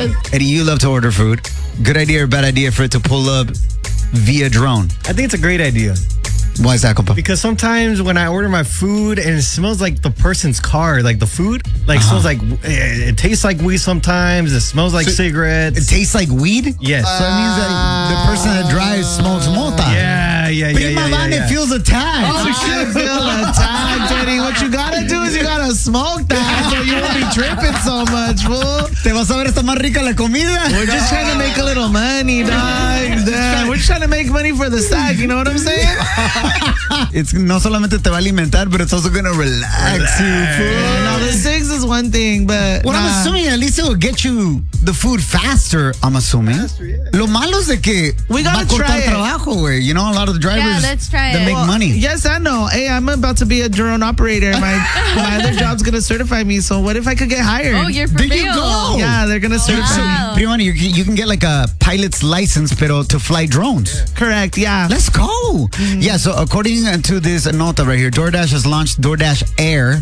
Eddie, you love to order food. Good idea or bad idea for it to pull up via drone? I think it's a great idea. Why is that, compa? Because sometimes when I order my food and it smells like the person's car, like the food, like smells like, it tastes like weed sometimes. It smells like cigarettes. It tastes like weed? Yes. So that means that the person that drives smokes mota. Yeah. Prima Vane feels attacked. Oh, shit, feel attacked, Eddie. What you gotta do is you gotta smoke that so you won't be tripping so much, fool. Te vas a ver esta más rica la comida. We're just trying to make a little money, dog. We're just trying to make money for the stack, you know what I'm saying? It's no solamente te va a alimentar, but it's also gonna relax you. Yeah, no, the cigs is one thing, but Well, I'm assuming at least it will get you the food faster, I'm assuming. Lo malo es de que we va a gotta cortar try it. trabajo, güey. You know, a lot of the drivers Yeah, let's try that it. make money. Yes, I know. Hey, I'm about to be a drone operator. My other job's gonna certify me. So what if I could get hired? Oh, you're for There real. you go. Yeah, they're gonna certify Wow. me. Prima, you can get like a pilot's license, pero to fly drones. Correct. Yeah. Let's go. Yeah, so according to this nota right here, DoorDash has launched DoorDash Air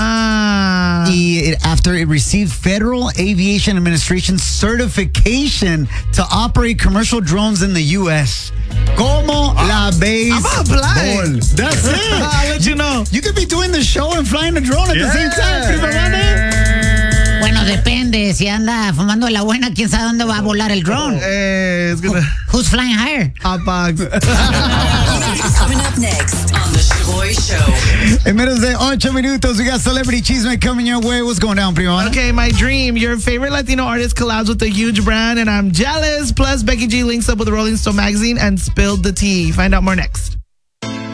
after it received Federal Aviation Administration certification to operate commercial drones in the U.S. Como la base. I'm gonna apply. That's it. I'll let you know. You could be doing the show and flying the drone at the same time. Prima Vane. Bueno, depende. Si anda fumando la buena, quién sabe dónde va a volar el drone. Hey, it's gonna Who's flying higher? hot box. Coming up next on the Shaboy Show. En menos de 8 minutos, we got Celebrity Chisme coming your way. What's going down, Prima? Okay, my dream. Your favorite Latino artist collabs with a huge brand, and I'm jealous. Plus, Becky G links up with Rolling Stone magazine and spilled the tea. Find out more next.